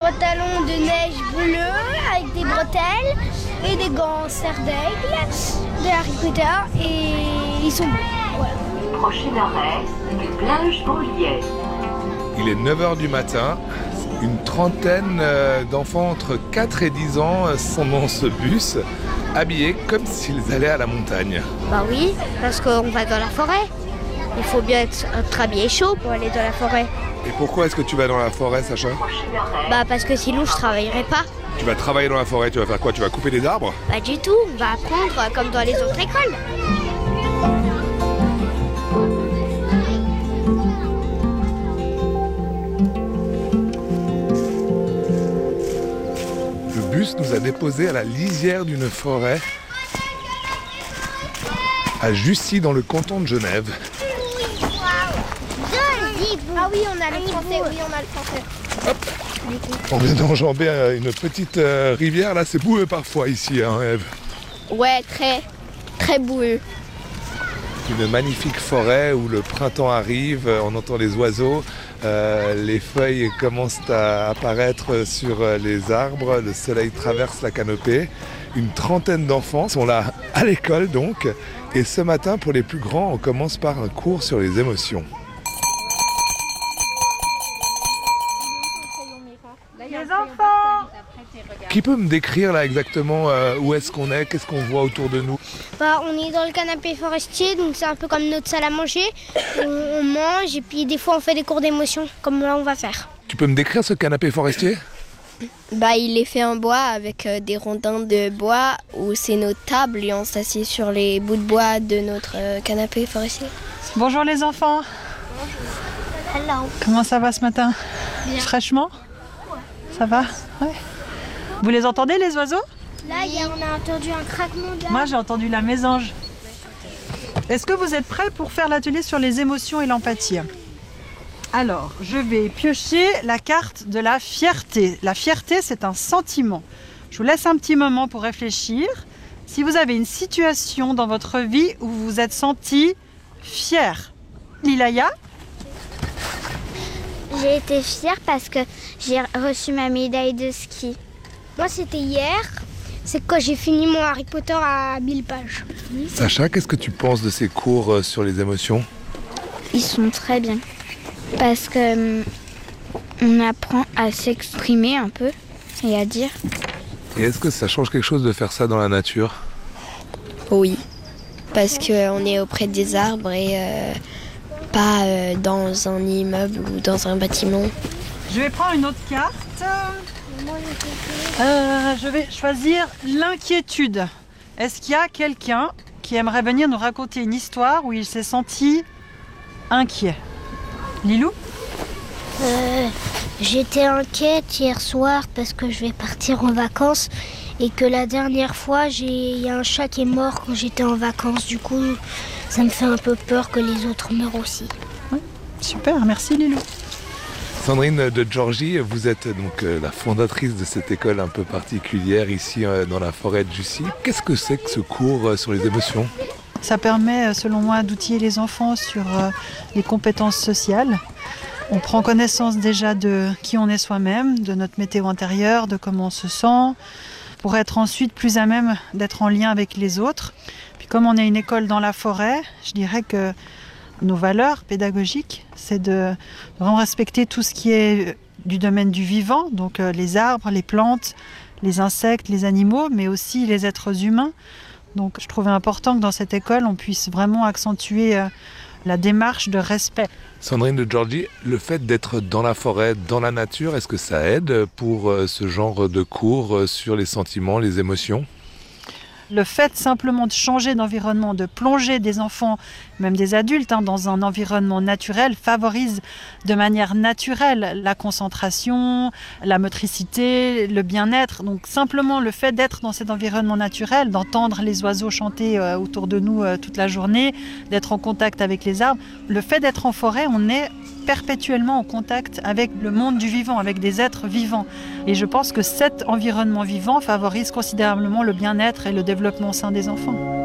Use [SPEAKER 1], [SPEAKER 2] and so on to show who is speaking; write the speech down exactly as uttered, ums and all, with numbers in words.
[SPEAKER 1] pantalon de neige bleu avec des bretelles et des gants serre d'aigle de Harry Potter et ils sont beaux. Voilà.
[SPEAKER 2] Prochain arrêt, du plage Beaulieu.
[SPEAKER 3] Il est neuf heures du matin. Une trentaine d'enfants entre quatre et dix ans sont dans ce bus, habillés comme s'ils allaient à la montagne.
[SPEAKER 1] Bah oui, parce qu'on va dans la forêt. Il faut bien être, être habillé chaud pour aller dans la forêt.
[SPEAKER 3] Et pourquoi est-ce que tu vas dans la forêt, Sacha ?
[SPEAKER 1] Bah parce que sinon je travaillerai pas.
[SPEAKER 3] Tu vas travailler dans la forêt, tu vas faire quoi ? Tu vas couper des arbres ?
[SPEAKER 1] Pas du tout, on va apprendre comme dans les autres écoles.
[SPEAKER 3] Le bus nous a déposés à la lisière d'une forêt à Jussy dans le canton de Genève.
[SPEAKER 1] Ah oui, on a le français, oui, on a le français.
[SPEAKER 3] Hop. On vient d'enjamber une petite euh, rivière, là c'est boueux parfois ici, hein Ève ?
[SPEAKER 1] Ouais, très, très boueux.
[SPEAKER 3] Une magnifique forêt où le printemps arrive, on entend les oiseaux, euh, les feuilles commencent à apparaître sur les arbres, le soleil traverse la canopée. Une trentaine d'enfants sont là à l'école donc, et ce matin pour les plus grands, on commence par un cours sur les émotions.
[SPEAKER 4] Les enfants!
[SPEAKER 3] Qui peut me décrire là exactement euh, où est-ce qu'on est, qu'est-ce qu'on voit autour de nous ?
[SPEAKER 1] Bah, on est dans le canapé forestier, donc c'est un peu comme notre salle à manger. On, on mange et puis des fois on fait des cours d'émotion, comme là on va faire.
[SPEAKER 3] Tu peux me décrire ce canapé forestier ?
[SPEAKER 5] Bah, il est fait en bois avec euh, des rondins de bois où c'est notre table et on s'assied sur les bouts de bois de notre euh, canapé forestier.
[SPEAKER 4] Bonjour les enfants.
[SPEAKER 1] Hello.
[SPEAKER 4] Comment ça va ce matin ?
[SPEAKER 1] Bien.
[SPEAKER 4] Fraîchement ? Ça va ? Ouais. Vous les entendez les oiseaux ?
[SPEAKER 1] Là, y a, on a entendu un craquement de...
[SPEAKER 4] Moi j'ai entendu la mésange. Est-ce que vous êtes prêts pour faire l'atelier sur les émotions et l'empathie ? Alors, je vais piocher la carte de la fierté. La fierté, c'est un sentiment. Je vous laisse un petit moment pour réfléchir. Si vous avez une situation dans votre vie où vous vous êtes senti fier. Lilaya ?
[SPEAKER 1] J'ai été fière parce que j'ai reçu ma médaille de ski. Moi, c'était hier. C'est quand j'ai fini mon Harry Potter à mille pages.
[SPEAKER 3] Sacha, qu'est-ce que tu penses de ces cours sur les émotions ?
[SPEAKER 1] Ils sont très bien. Parce que on apprend à s'exprimer un peu et à dire.
[SPEAKER 3] Et est-ce que ça change quelque chose de faire ça dans la nature ?
[SPEAKER 5] Oui, parce qu'on est auprès des arbres et euh, pas euh, dans un immeuble ou dans un bâtiment.
[SPEAKER 4] Je vais prendre une autre carte. Euh, je vais choisir l'inquiétude. Est-ce qu'il y a quelqu'un qui aimerait venir nous raconter une histoire où il s'est senti inquiet ? Lilou ?
[SPEAKER 1] Euh, j'étais inquiète hier soir parce que je vais partir en vacances et que la dernière fois, il y a un chat qui est mort quand j'étais en vacances. Du coup, ça me fait un peu peur que les autres meurent aussi.
[SPEAKER 4] Oui, super, merci Lilou.
[SPEAKER 3] Sandrine de Georgie, vous êtes donc la fondatrice de cette école un peu particulière ici dans la forêt de Jussy. Qu'est-ce que c'est que ce cours sur les émotions ?
[SPEAKER 4] Ça permet, selon moi, d'outiller les enfants sur les compétences sociales. On prend connaissance déjà de qui on est soi-même, de notre météo intérieure, de comment on se sent, pour être ensuite plus à même d'être en lien avec les autres. Puis comme on est une école dans la forêt, je dirais que nos valeurs pédagogiques, c'est de vraiment respecter tout ce qui est du domaine du vivant, donc les arbres, les plantes, les insectes, les animaux, mais aussi les êtres humains. Donc je trouvais important que dans cette école, on puisse vraiment accentuer la démarche de respect.
[SPEAKER 3] Sandrine de Georgie, le fait d'être dans la forêt, dans la nature, est-ce que ça aide pour ce genre de cours sur les sentiments, les émotions ?
[SPEAKER 4] Le fait simplement de changer d'environnement, de plonger des enfants, même des adultes, hein, dans un environnement naturel, favorise de manière naturelle la concentration, la motricité, le bien-être. Donc simplement le fait d'être dans cet environnement naturel, d'entendre les oiseaux chanter euh, autour de nous euh, toute la journée, d'être en contact avec les arbres, le fait d'être en forêt, on est perpétuellement en contact avec le monde du vivant, avec des êtres vivants. Et je pense que cet environnement vivant favorise considérablement le bien-être et le développement sain des enfants.